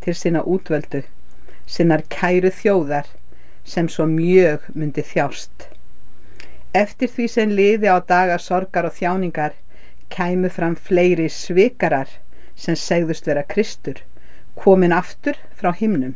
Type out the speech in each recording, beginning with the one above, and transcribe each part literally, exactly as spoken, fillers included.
til sinna útvöldu, sinnar kæru þjóðar, sem svo mjög myndi þjást. Eftir því sem liði á daga sorgar og þjáningar, kæmu fram fleiri svikarar sem segðust vera Kristur, komin aftur frá himnum.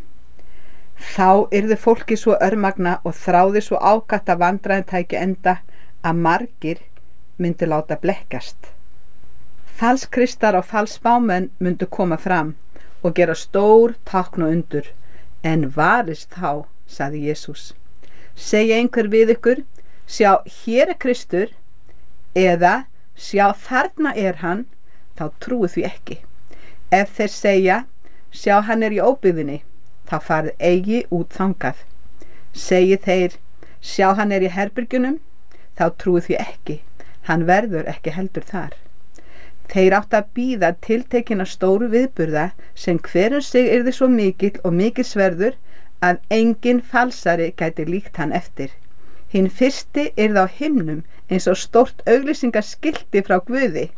Þá yrði fólki svo örmagna og þráði svo ákatt að vandræðin tæki enda að margir myndi láta blekkjast. Falskristar og falsspámenn myndu koma fram og gera stór tákn og undur, en varist þá, sagði Jesús. Segja einhver við ykkur, sjá, hér er Kristur, eða sjá, þarna er hann, þá trúið því ekki. Ef þeir segja, sjá, hann er í óbyggðinni, þá farið eigi út þangað. Segi þeir, sjá, hann er í herbergjunum, þá trúið því ekki, hann verður ekki heldur þar. Þeir átt að bíða tiltekinna stóru viðburða sem hver um sig yrði svo mikill og mikilsverður að engin falsari gæti líkt hann eftir. Hinn fyrsti yrði á himnum eins og stórt auglýsingaskilti frá Guði.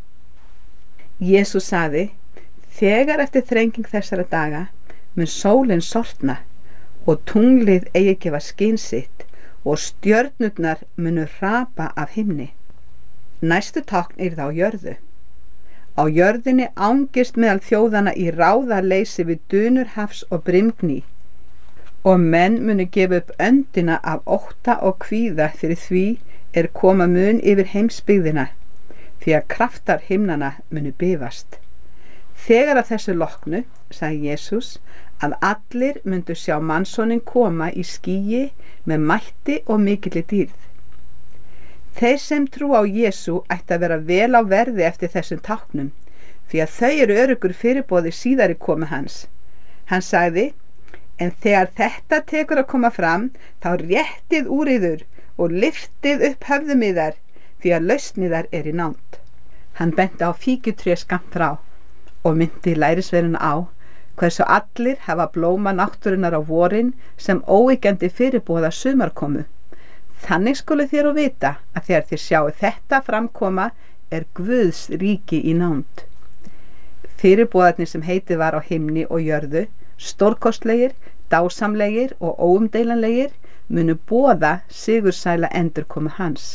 Jesús sagði, þegar eftir þrenging þessara daga mun sólin sortna og tunglið eigi gefa skyn sitt og stjörnurnar munu hrapa af himni. Næstu tákn yrði á jörðu. Á jörðinni angist meðal þjóðana í ráðaleysi við dunur hafs og brimgný, og menn munu gefa upp öndina af ótta og kvíða fyrir því er koma mun yfir heimsbyggðina, því að kraftar himnana munu bifast. Þegar að þessu loknu, sagði Jesús, að allir myndu sjá mannssonin koma í skýi með mætti og mikilli dýrð. Þeir sem trú á Jesú ætti að vera vel á verði eftir þessum táknum, því að þau eru öruggur fyrirboði síðari komu hans. Hann sagði, en þegar þetta tekur að koma fram, þá réttið úr yður og lyftið upp höfðum yðar, því að lausn yðar er í nánd. Hann benti á fíkjutré skammt frá og myndi lærisveinana á hversu allir hafa blóma náttúrunnar á vorin sem óyggjandi fyrirboða sumarkomu. Þannig skulu þér og vita að þegar þér sjáu þetta framkoma er Guðs ríki í nánd. Fyrirboðarnir sem heitið var á himni og jörðu, stórkostlegir, dásamlegir og óumdeilanlegir, munu boða sigursæla endurkomu hans.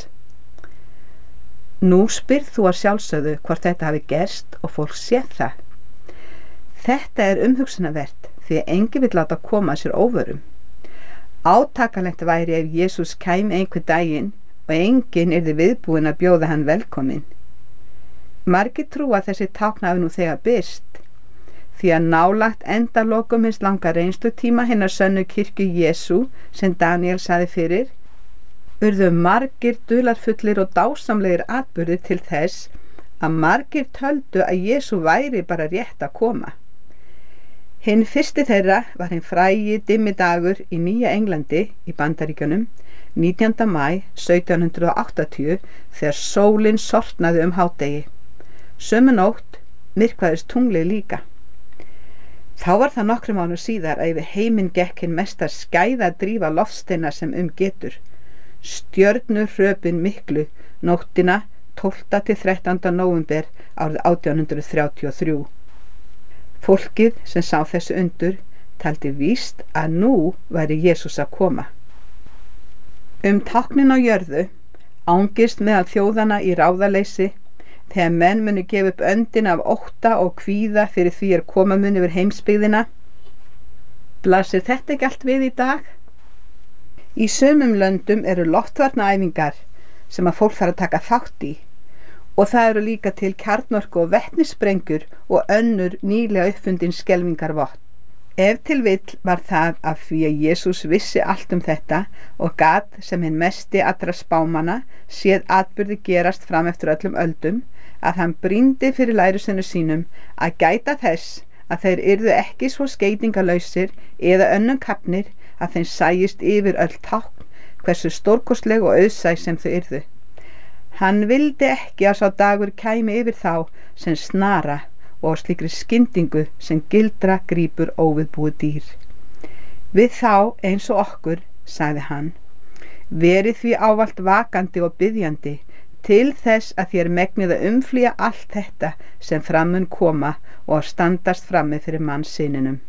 Nú spyrð þú að sjálfsögðu hvort þetta hafi gerst og fólk séð það. Þetta er umhugsunarvert því að enginn vill láta koma sér óvörum. Átakanlegt væri ef Jesús kæmi einhver daginn og enginn yrði viðbúinn að bjóða hann velkomin. Margir trúa að þessi tákn hafi nú þegar birst, því að nálagt endalokum hins langa reynslutíma hinnar sönnu kirkju Jesú sem Daniel sagði fyrir, urðu margir dularfullir og dásamlegir atburðir til þess að margir töldu að Jesú væri bara rétt að koma. Hinn fyrsti þeirra var hinn frægi dimmi dagur í Nýja Englandi í Bandaríkjunum nítjánda maí sautján hundrað áttatíu þegar sólin sortnaði um hádegi. Sömu nótt myrkvaðist tunglið líka. Þá var það nokkrum mánuðum síðar að yfir heiminn gekk hinn mesta skæðadrífa loftsteina sem um getur. Stjörnur hröpin miklu nóttina tólfta til þrettánda nóvember árið átján hundruð þrjátíu og þrjú. Fólkið sem sá þessu undur taldi víst að nú væri Jesús að koma. Um táknin á jörðu angist meðal þjóðana í ráðaleysi þegar menn munu gefa upp öndina af ótta og kvíða fyrir því er koma mun yfir heimsbyggðina. Blasir þetta ekki allt við í dag? Í sumum löndum eru loftvarnaæfingar sem að fólk þarf að taka þátt í, og það eru líka til kjarnorku og vetnissprengjur og önnur nýlega uppfundin skelfingarvopn. Ef til vill var það af því að Jesús vissi allt um þetta og gat sem hinn mesti allra spámanna séð atburði gerast fram eftir öllum öldum, að hann brýndi fyrir lærisveinum sínum að gæta þess að þeir yrðu ekki svo skeytingarlausir eða önnum kafnir að þeim sæjist yfir öll tákn hversu stórkostleg og auðsæ sem þau yrðu. Hann vildi ekki að sá dagur kæmi yfir þá sem snara og á slíkri skyndingu sem gildra grípur óviðbúið dýr. Við þá eins og okkur, sagði hann, verið því ávallt vakandi og biðjandi til þess að þér megnið að umflýja allt þetta sem fram mun koma og að standast frammi fyrir mannssyninum.